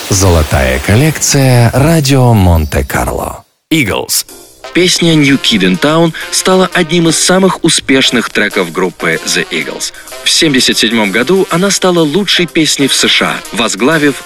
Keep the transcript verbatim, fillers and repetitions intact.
Золотая коллекция радио Монте-Карло. Eagles. Песня «New Kid in Town» стала одним из самых успешных треков группы The Eagles. В семьдесят седьмом году она стала лучшей песней в США, возглавив